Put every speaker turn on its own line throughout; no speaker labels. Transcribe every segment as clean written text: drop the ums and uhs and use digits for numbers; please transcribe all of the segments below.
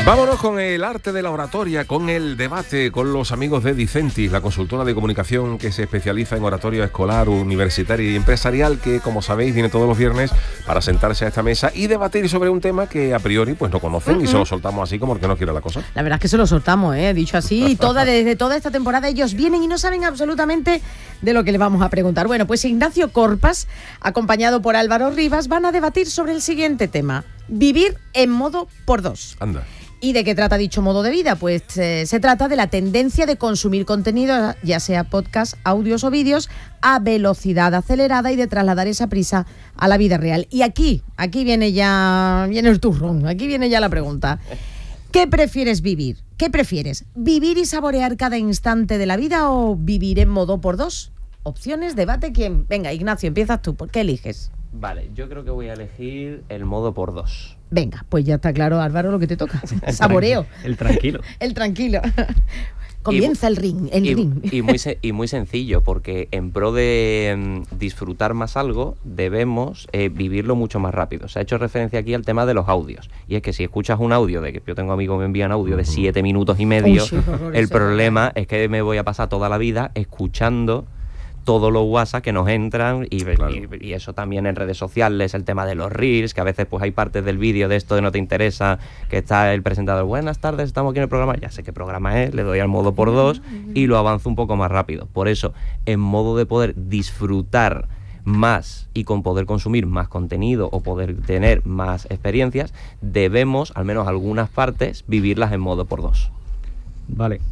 Vámonos con el arte de la oratoria, con el debate, con los amigos de Dicentis, la consultora de comunicación que se especializa en oratoria escolar, universitaria y empresarial, que, como sabéis, viene todos los viernes para sentarse a esta mesa y debatir sobre un tema que a priori pues no conocen y se lo soltamos así como el que no quiere la cosa.
La verdad es que se lo soltamos, dicho así, desde toda esta temporada ellos vienen y no saben absolutamente de lo que le vamos a preguntar. Bueno, pues Ignacio Corpas, acompañado por Álvaro Rivas, van a debatir sobre el siguiente tema: vivir en modo por dos.
Anda.
¿Y de qué trata dicho modo de vida? Pues se trata de la tendencia de consumir contenido, ya sea podcast, audios o vídeos, a velocidad acelerada y de trasladar esa prisa a la vida real. Y aquí viene el turrón, aquí viene ya la pregunta. ¿Qué prefieres vivir? ¿Qué prefieres? ¿Vivir y saborear cada instante de la vida o vivir en modo por dos? Opciones, debate, ¿quién? Venga, Ignacio, empiezas tú. ¿Por qué eliges?
Vale, yo creo que voy a elegir el modo por dos.
Venga, pues ya está claro, Álvaro, lo que te toca. Saboreo.
El tranquilo.
El tranquilo. Comienza el ring.
Y muy sencillo, porque en pro de disfrutar más algo, debemos vivirlo mucho más rápido. Se ha hecho referencia aquí al tema de los audios. Y es que si escuchas un audio, de que yo tengo amigos que me envían audio de 7 minutos y medio, el problema es que me voy a pasar toda la vida escuchando todos los WhatsApp que nos entran y eso también en redes sociales, el tema de los Reels, que a veces pues hay partes del vídeo de esto que no te interesa, que está el presentador, buenas tardes, estamos aquí en el programa, ya sé qué programa es, le doy al modo por dos y lo avanzo un poco más rápido. Por eso, en modo de poder disfrutar más y con poder consumir más contenido o poder tener más experiencias, debemos, al menos algunas partes, vivirlas en modo por dos.
Vale.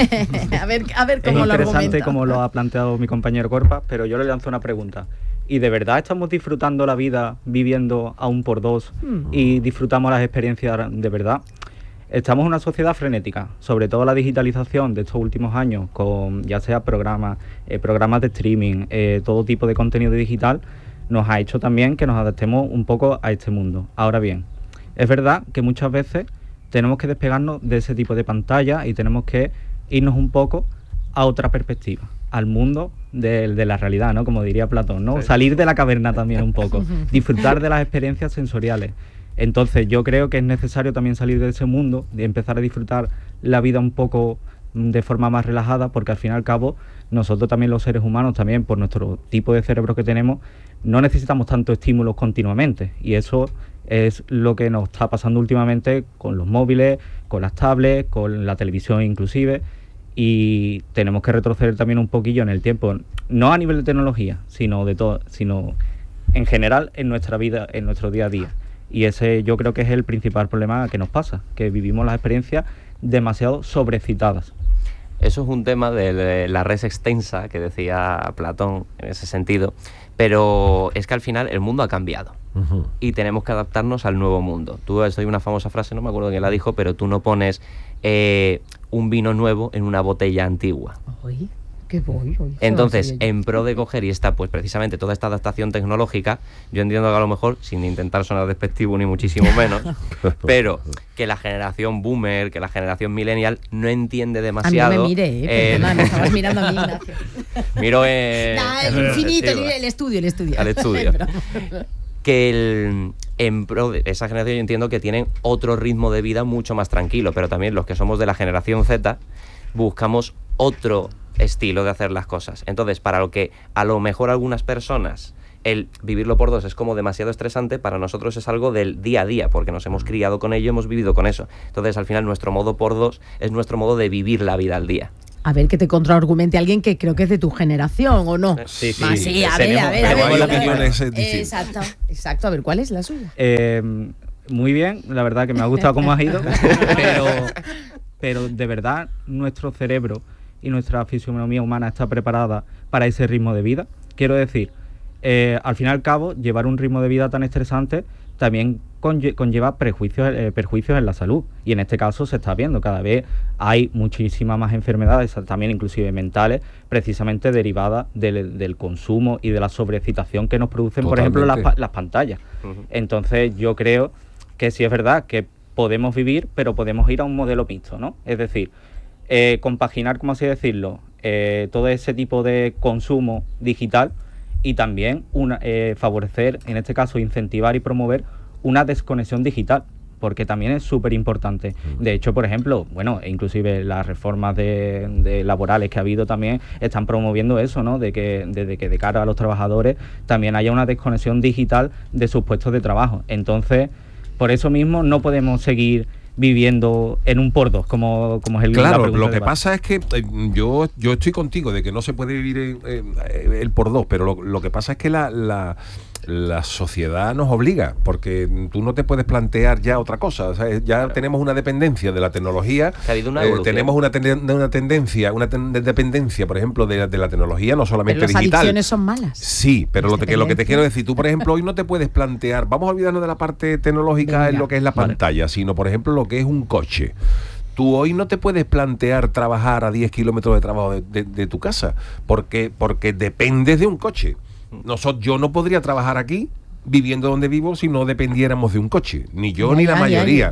a ver cómo lo argumenta.
Es interesante como lo ha planteado mi compañero Corpas, pero yo le lanzo una pregunta. ¿Y de verdad estamos disfrutando la vida viviendo a un por dos y disfrutamos las experiencias de verdad? Estamos en una sociedad frenética, sobre todo la digitalización de estos últimos años, con ya sea programas de streaming, todo tipo de contenido digital, nos ha hecho también que nos adaptemos un poco a este mundo. Ahora bien, es verdad que muchas veces tenemos que despegarnos de ese tipo de pantalla y tenemos que irnos un poco a otra perspectiva, al mundo de la realidad, ¿no? Como diría Platón, ¿no? Sí. Salir de la caverna también un poco, disfrutar de las experiencias sensoriales. Entonces yo creo que es necesario también salir de ese mundo, de empezar a disfrutar la vida un poco de forma más relajada, porque al fin y al cabo nosotros también, los seres humanos, también por nuestro tipo de cerebro que tenemos, no necesitamos tanto estímulos continuamente, y eso es lo que nos está pasando últimamente con los móviles, con las tablets, con la televisión inclusive, y tenemos que retroceder también un poquillo en el tiempo, no a nivel de tecnología, sino en general en nuestra vida, en nuestro día a día. Y ese yo creo que es el principal problema que nos pasa, que vivimos las experiencias demasiado sobrecitadas.
Eso es un tema de la res extensa que decía Platón en ese sentido, pero es que al final el mundo ha cambiado y tenemos que adaptarnos al nuevo mundo. Hay una famosa frase, no me acuerdo quién la dijo, pero tú no pones un vino nuevo en una botella antigua.
Oye, qué voy.
Entonces, en pro de coger y está pues precisamente toda esta adaptación tecnológica, yo entiendo que a lo mejor, sin intentar sonar despectivo ni muchísimo menos, pero que la generación boomer, que la generación millennial no entiende demasiado.
A mí no me mire, perdona, me estabas mirando a mí, Ignacio.
Miro
el infinito, el estudio.
Al estudio. Que en pro de esa generación yo entiendo que tienen otro ritmo de vida mucho más tranquilo, pero también los que somos de la generación Z buscamos otro estilo de hacer las cosas. Entonces, para lo que a lo mejor algunas personas el vivirlo por dos es como demasiado estresante, para nosotros es algo del día a día, porque nos hemos criado con ello, hemos vivido con eso. Entonces, al final, nuestro modo por dos es nuestro modo de vivir la vida al día.
A ver, que te contraargumente alguien que creo que es de tu generación, ¿o no?
Sí.
Sí, a ver.
Hay opiniones distintas.
Exacto. A ver, ¿cuál es la suya?
Muy bien, la verdad que me ha gustado cómo has ido, pero de verdad nuestro cerebro y nuestra fisionomía humana está preparada para ese ritmo de vida. Quiero decir, al fin y al cabo, llevar un ritmo de vida tan estresante también conlleva perjuicios en la salud, y en este caso se está viendo, cada vez hay muchísimas más enfermedades, también inclusive mentales, precisamente derivadas del consumo y de la sobreexcitación que nos producen,
Totalmente.
por ejemplo, las pantallas. Entonces yo creo que sí es verdad que podemos vivir, pero podemos ir a un modelo mixto, ¿no? Es decir, compaginar, como así decirlo, todo ese tipo de consumo digital, y también favorecer, en este caso incentivar y promover una desconexión digital, porque también es súper importante. De hecho, por ejemplo, bueno, inclusive las reformas de laborales que ha habido también están promoviendo eso, ¿no? De que de cara a los trabajadores también haya una desconexión digital de sus puestos de trabajo. Entonces, por eso mismo no podemos seguir viviendo en un por dos, como es el
Claro, lo que pasa es que yo estoy contigo de que no se puede vivir el por dos, pero lo que pasa es que la sociedad nos obliga, porque tú no te puedes plantear ya otra cosa. O sea, ya claro, tenemos una dependencia de la tecnología,
ha habido una evolución.
Tenemos una dependencia, por ejemplo, de la tecnología, no solamente
pero las
digital.
adicciones son malas.
Sí, pero lo que te quiero decir, tú, por ejemplo, hoy no te puedes plantear, vamos a olvidarnos de la parte tecnológica en lo que es la pantalla, sino, por ejemplo, lo que es un coche. Tú hoy no te puedes plantear trabajar a 10 kilómetros de trabajo de tu casa, porque dependes de un coche. Yo no podría trabajar aquí viviendo donde vivo si no dependiéramos de un coche, ni yo ni la mayoría.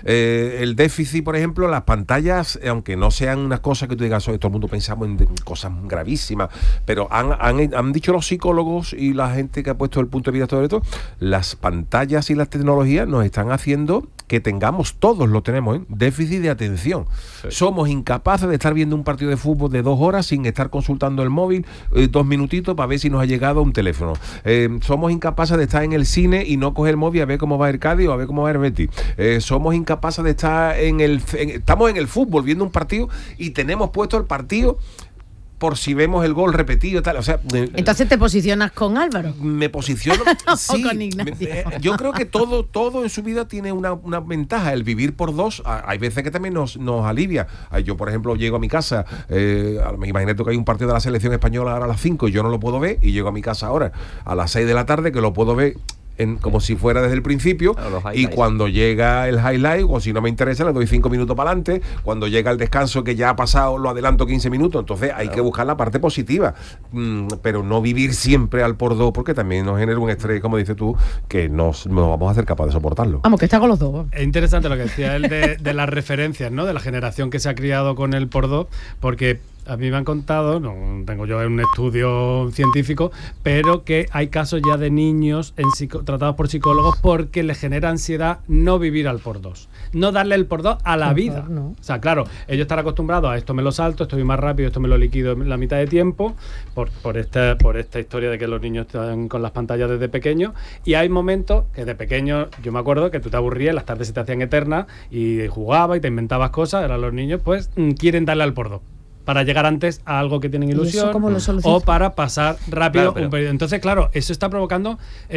El déficit, por ejemplo, las pantallas, aunque no sean unas cosas que tú digas, todo el mundo pensamos en cosas gravísimas, pero han dicho los psicólogos y la gente que ha puesto el punto de vista sobre esto, las pantallas y las tecnologías nos están haciendo que tengamos, todos lo tenemos, déficit de atención. Sí. Somos incapaces de estar viendo un partido de fútbol de 2 horas sin estar consultando el móvil 2 minutitos para ver si nos ha llegado un teléfono. Somos incapaces de estar en el cine y no coger el móvil a ver cómo va el Cádiz o a ver cómo va el Betis. Somos incapaces de estar estamos en el fútbol viendo un partido y tenemos puesto el partido por si vemos el gol repetido y tal. O sea,
entonces te posicionas con Álvaro.
Me posiciono sí,
o con Ignacio.
Yo creo que todo en su vida tiene una ventaja. El vivir por dos, hay veces que también nos alivia. Yo, por ejemplo, llego a mi casa, imagínate que hay un partido de la selección española ahora a las 5 y yo no lo puedo ver, y llego a mi casa ahora a las 6 de la tarde que lo puedo ver como si fuera desde el principio, y cuando llega el highlight, o si no me interesa, le doy 5 minutos para adelante. Cuando llega el descanso que ya ha pasado, lo adelanto 15 minutos. Entonces hay que buscar la parte positiva, pero no vivir siempre al por dos, porque también nos genera un estrés, como dices tú, que no vamos a ser capaces de soportarlo.
Vamos, que está con los dos.
Es interesante lo que decía él de las referencias, ¿no? De la generación que se ha criado con el por dos, porque a mí me han contado, no tengo yo un estudio científico, pero que hay casos ya de niños tratados por psicólogos porque les genera ansiedad no vivir al por dos, no darle el por dos a la vida. No. O sea, claro, ellos están acostumbrados a esto me lo salto, esto voy más rápido, esto me lo liquido en la mitad de tiempo, por esta historia de que los niños están con las pantallas desde pequeños, y hay momentos que de pequeño, yo me acuerdo que tú te aburrías, las tardes se te hacían eternas y jugabas y te inventabas cosas. Ahora los niños pues quieren darle al por dos para llegar antes a algo que tienen ilusión, o para pasar rápido un periodo. Entonces, claro, eso está provocando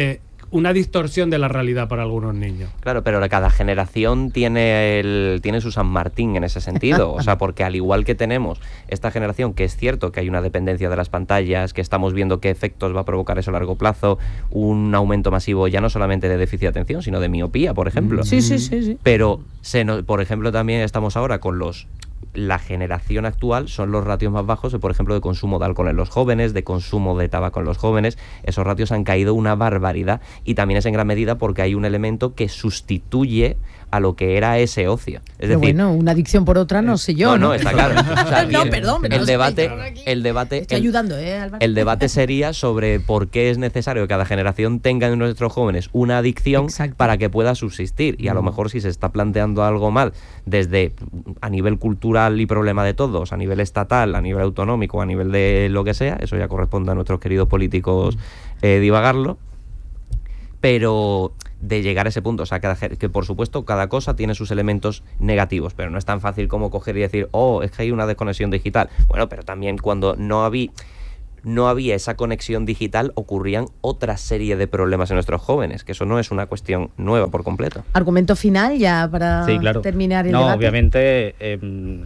una distorsión de la realidad para algunos niños.
Claro, pero cada generación tiene su San Martín en ese sentido. O sea, porque al igual que tenemos esta generación, que es cierto que hay una dependencia de las pantallas, que estamos viendo qué efectos va a provocar eso a largo plazo, un aumento masivo ya no solamente de déficit de atención, sino de miopía, por ejemplo.
Sí.
Pero, por ejemplo, también estamos ahora con la generación actual, son los ratios más bajos, por ejemplo, de consumo de alcohol en los jóvenes, de consumo de tabaco en los jóvenes. Esos ratios han caído una barbaridad, y también es en gran medida porque hay un elemento que sustituye a lo que era ese ocio. Es decir,
bueno, una adicción por otra no sé yo.
No, está claro. O sea,
no, perdón, pero
el debate
estoy ayudando, Álvaro.
El debate sería sobre por qué es necesario que cada generación tenga en nuestros jóvenes una adicción para que pueda subsistir. Y a lo mejor, si se está planteando algo mal desde a nivel cultural y problema de todos, a nivel estatal, a nivel autonómico, a nivel de lo que sea, eso ya corresponde a nuestros queridos políticos divagarlo. Pero de llegar a ese punto, o sea, que por supuesto cada cosa tiene sus elementos negativos, pero no es tan fácil como coger y decir, es que hay una desconexión digital. Bueno, pero también cuando no había esa conexión digital, ocurrían otra serie de problemas en nuestros jóvenes, que eso no es una cuestión nueva por completo.
Argumento final ya para terminar el debate.
Obviamente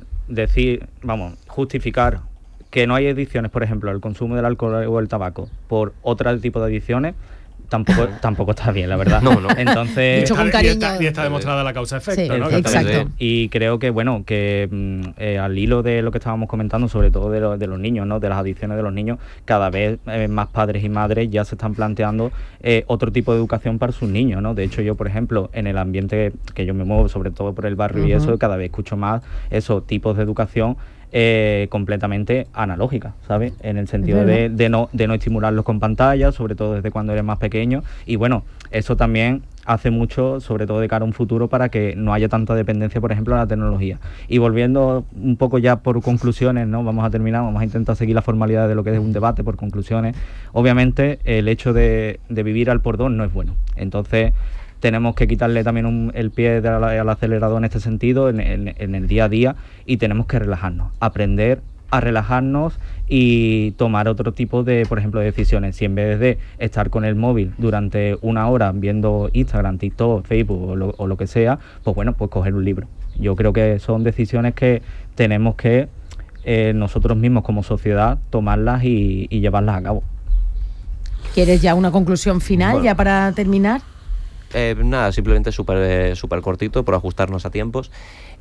justificar que no hay adicciones, por ejemplo, el consumo del alcohol o el tabaco por otro tipo de adicciones, tampoco está bien, la verdad.
No.
Entonces,
dicho con cariño.
Y está demostrada la causa-efecto,
sí,
¿no?
Exacto.
Y creo que, al hilo de lo que estábamos comentando, sobre todo de los niños, ¿no? De las adicciones de los niños, cada vez más padres y madres ya se están planteando otro tipo de educación para sus niños, ¿no? De hecho, yo, por ejemplo, en el ambiente que yo me muevo, sobre todo por el barrio y eso, cada vez escucho más esos tipos de educación completamente analógica, ¿sabes? En el sentido de no estimularlos con pantallas, sobre todo desde cuando eres más pequeño. Y bueno, eso también hace mucho, sobre todo de cara a un futuro, para que no haya tanta dependencia, por ejemplo, a la tecnología. Y volviendo un poco ya por conclusiones, ¿no? Vamos a terminar, vamos a intentar seguir la formalidad de lo que es un debate por conclusiones. Obviamente, el hecho de vivir al por dos no es bueno. Entonces, tenemos que quitarle también el pie al acelerador en este sentido, en el día a día, y tenemos que relajarnos, aprender a relajarnos y tomar otro tipo de, por ejemplo, de decisiones. Si en vez de estar con el móvil durante una hora viendo Instagram, TikTok, Facebook o lo que sea, pues bueno, pues coger un libro. Yo creo que son decisiones que tenemos que nosotros mismos como sociedad tomarlas y llevarlas a cabo.
¿Quieres ya una conclusión final,
Bueno,
ya para terminar?
Nada, simplemente súper cortito, por ajustarnos a tiempos.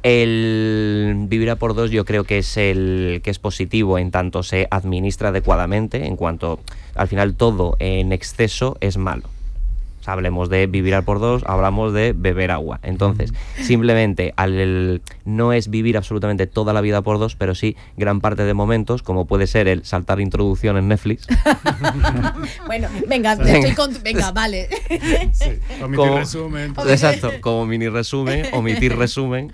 El vivir a por dos yo creo que es positivo en tanto se administra adecuadamente, en cuanto al final todo en exceso es malo. O sea, hablemos de vivir al por dos, hablamos de beber agua. Entonces, simplemente no es vivir absolutamente toda la vida por dos, pero sí gran parte de momentos, como puede ser el saltar introducción en Netflix.
Bueno, venga, vale.
Sí, omitir resumen.
Exacto, como mini resumen, omitir resumen.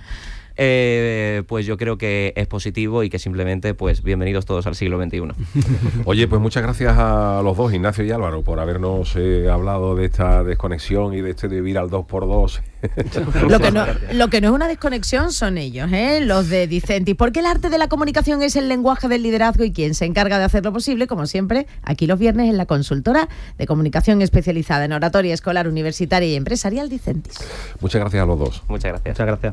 Pues yo creo que es positivo y que simplemente, pues, bienvenidos todos al siglo XXI.
Oye, pues muchas gracias a los dos, Ignacio y Álvaro, por habernos hablado de esta desconexión y de vivir al 2x2.
Lo que no es una desconexión son ellos, los de Dicentis, porque el arte de la comunicación es el lenguaje del liderazgo y quien se encarga de hacerlo posible, como siempre, aquí los viernes en la consultora de comunicación especializada en oratoria escolar, universitaria y empresarial Dicentis.
Muchas gracias a los dos.
Muchas gracias.
Muchas gracias.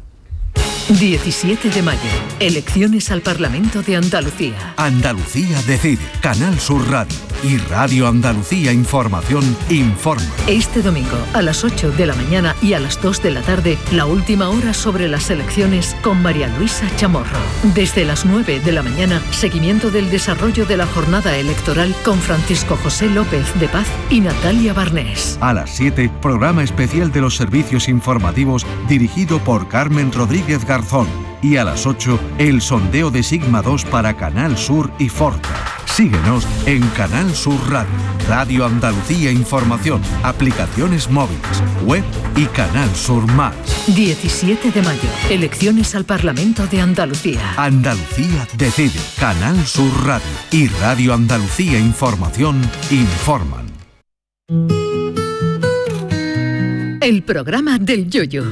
17 de mayo, elecciones al Parlamento de Andalucía.
Andalucía decide. Canal Sur Radio y Radio Andalucía Información informa.
Este domingo a las 8 de la mañana y a las 2 de la tarde, la última hora sobre las elecciones con María Luisa Chamorro. Desde las 9 de la mañana, seguimiento del desarrollo de la jornada electoral con Francisco José López de Paz y Natalia Barnés.
A las 7, programa especial de los servicios informativos dirigido por Carmen Rodríguez Garzón. Y a las 8, el sondeo de Sigma 2 para Canal Sur y Forta. Síguenos en Canal Sur Radio, Radio Andalucía Información, aplicaciones móviles, web y Canal Sur Más.
17 de mayo, elecciones al Parlamento de Andalucía.
Andalucía decide. Canal Sur Radio y Radio Andalucía Información informan.
El programa del Yoyo.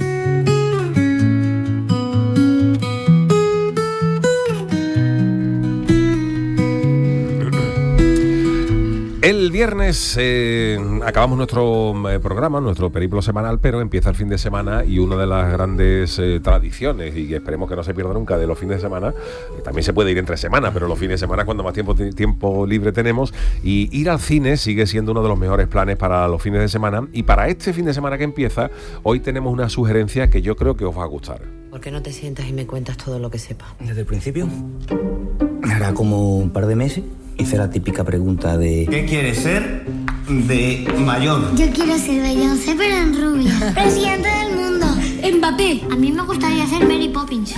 El viernes acabamos nuestro programa, nuestro periplo semanal, pero empieza el fin de semana y una de las grandes tradiciones, y que esperemos que no se pierda nunca, de los fines de semana, también se puede ir entre semana, pero los fines de semana cuando más tiempo libre tenemos, y ir al cine sigue siendo uno de los mejores planes para los fines de semana. Y para este fin de semana que empieza, hoy tenemos una sugerencia que yo creo que os va a gustar.
¿Por qué no te sientas y me cuentas todo lo que sepas?
¿Desde el principio? Hará como un par de meses hice la típica pregunta de...
¿Qué quieres ser de mayor?
Yo quiero ser Beyoncé, pero en rubia. Presidente del mundo. Mbappé. A mí me gustaría ser Mary Poppins.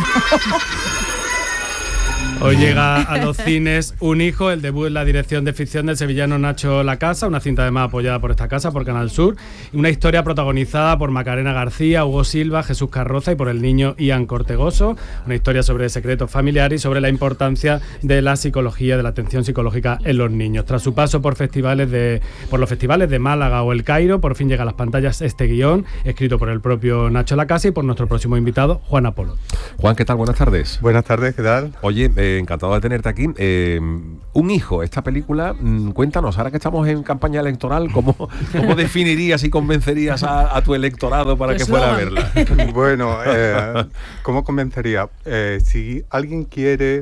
Hoy llega a los cines Un hijo, el debut en la dirección de ficción del sevillano Nacho Lacasa, una cinta además apoyada por esta casa, por Canal Sur, una historia protagonizada por Macarena García, Hugo Silva, Jesús Carroza y por el niño Ian Cortegoso, una historia sobre secretos familiares y sobre la importancia de la psicología, de la atención psicológica en los niños. Tras su paso por los festivales de Málaga o El Cairo, por fin llega a las pantallas este guión, escrito por el propio Nacho Lacasa y por nuestro próximo invitado, Juan Apolo.
Juan, ¿qué tal? Buenas tardes.
Buenas tardes, ¿qué tal?
Oye, encantado de tenerte aquí. Un hijo, esta película, cuéntanos, ahora que estamos en campaña electoral, ¿cómo definirías y convencerías a tu electorado para que fuera a verla?
Bueno, ¿cómo convencería? Si alguien quiere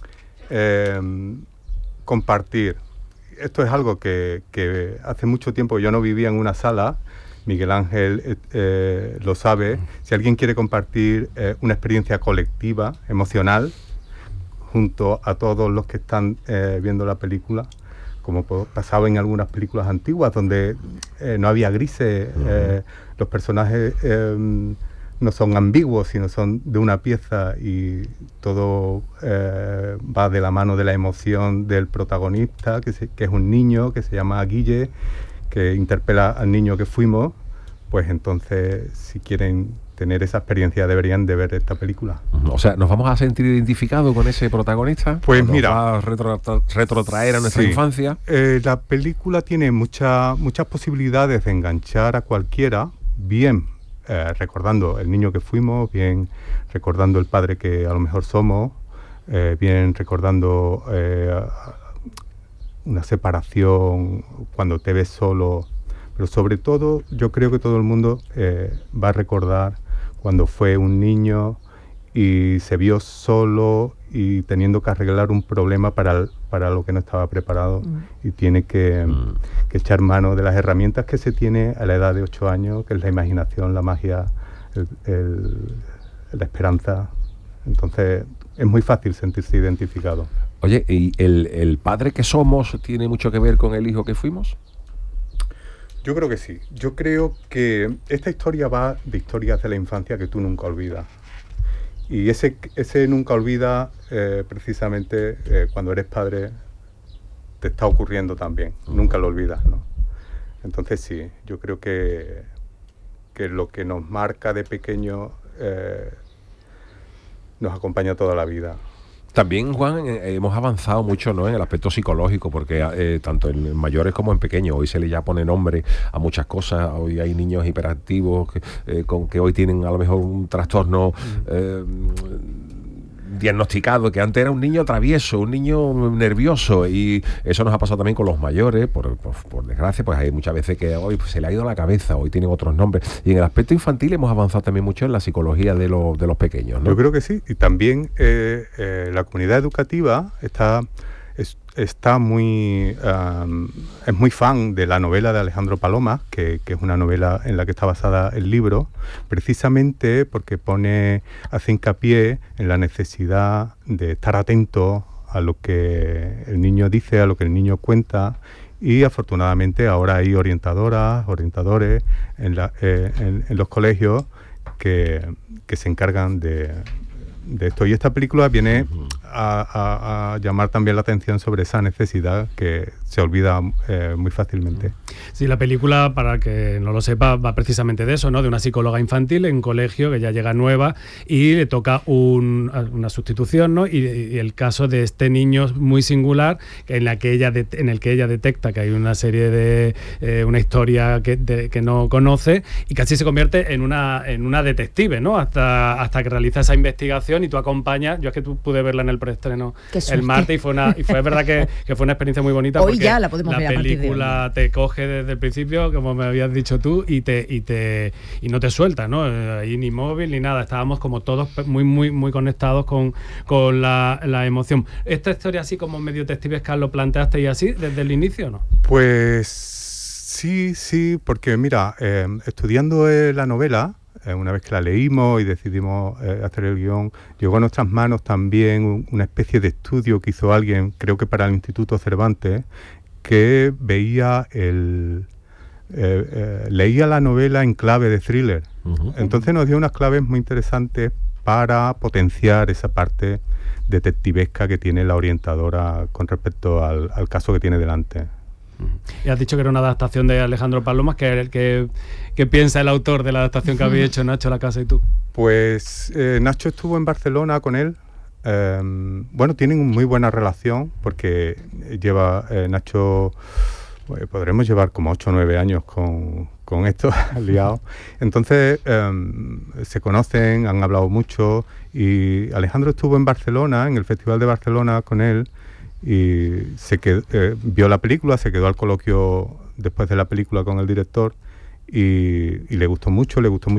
compartir, esto es algo que hace mucho tiempo yo no vivía en una sala, Miguel Ángel lo sabe. Si alguien quiere compartir una experiencia colectiva, emocional, junto a todos los que están viendo la película, como pasaba en algunas películas antiguas, donde no había grises, los personajes no son ambiguos, sino son de una pieza y todo va de la mano de la emoción del protagonista, que es un niño que se llama Guille, que interpela al niño que fuimos, pues entonces si quieren tener esa experiencia deberían de ver esta película.
O sea, ¿nos vamos a sentir identificados con ese protagonista?
Pues mira,
va a retrotraer a nuestra infancia.
La película tiene muchas posibilidades de enganchar a cualquiera, bien recordando el niño que fuimos, bien recordando el padre que a lo mejor somos, bien recordando una separación cuando te ves solo, pero sobre todo yo creo que todo el mundo va a recordar cuando fue un niño y se vio solo y teniendo que arreglar un problema para lo que no estaba preparado y tiene que echar mano de las herramientas que se tiene a la edad de 8 años, que es la imaginación, la magia, la esperanza. Entonces es muy fácil sentirse identificado.
Oye, ¿y el padre que somos tiene mucho que ver con el hijo que fuimos?
Yo creo que sí. Yo creo que esta historia va de historias de la infancia que tú nunca olvidas. Y ese nunca olvida, precisamente cuando eres padre, te está ocurriendo también. Nunca lo olvidas, ¿no? Entonces sí, yo creo que lo que nos marca de pequeño nos acompaña toda la vida.
También, Juan, hemos avanzado mucho, ¿no?, en el aspecto psicológico, porque tanto en mayores como en pequeños, hoy se le ya pone nombre a muchas cosas. Hoy hay niños hiperactivos que hoy tienen a lo mejor un trastorno diagnosticado, que antes era un niño travieso, un niño nervioso, y eso nos ha pasado también con los mayores, por desgracia, pues hay muchas veces que hoy se le ha ido la cabeza, hoy tienen otros nombres, y en el aspecto infantil hemos avanzado también mucho en la psicología de los pequeños, ¿no?
Yo creo que sí, y también la comunidad educativa está muy es muy fan de la novela de Alejandro Palomas, que es una novela en la que está basada el libro, precisamente porque hace hincapié en la necesidad de estar atento a lo que el niño dice, a lo que el niño cuenta, y afortunadamente ahora hay orientadores en los colegios que se encargan de esto. Y esta película viene a llamar también la atención sobre esa necesidad que se olvida muy fácilmente.
Sí, la película, para que no lo sepa, va precisamente de eso, ¿no? De una psicóloga infantil en colegio que ya llega nueva y le toca una sustitución, ¿no? Y el caso de este niño muy singular en el que ella detecta que hay una serie de una historia que no conoce, y casi se convierte en una detective, ¿no? Hasta que realiza esa investigación y tú acompañas. Yo es que tú pude verla en el preestreno el martes y fue verdad que fue una experiencia muy bonita.
Hoy ya la podemos ver a partir de hoy.
La película te coge desde el principio, como me habías dicho tú, y no te suelta, ¿no? Ahí ni móvil ni nada. Estábamos como todos muy, muy, muy conectados con la emoción. ¿Esta historia así como medio detectivesca lo planteaste y así desde el inicio o no?
Pues sí, porque mira, estudiando la novela, una vez que la leímos y decidimos hacer el guión, llegó a nuestras manos también una especie de estudio que hizo alguien, creo que para el Instituto Cervantes, que veía leía la novela en clave de thriller. Entonces nos dio unas claves muy interesantes para potenciar esa parte detectivesca que tiene la orientadora con respecto al caso que tiene delante.
Y has dicho que era una adaptación de Alejandro Palomas, que piensa el autor de la adaptación que habéis hecho, Nacho Lacasa y tú.
Pues Nacho estuvo en Barcelona con él. Bueno, tienen muy buena relación porque Nacho, podremos llevar como 8 o 9 años con esto liado. Entonces se conocen, han hablado mucho, y Alejandro estuvo en Barcelona, en el Festival de Barcelona con él, y vio la película, se quedó al coloquio después de la película con el director y le gustó mucho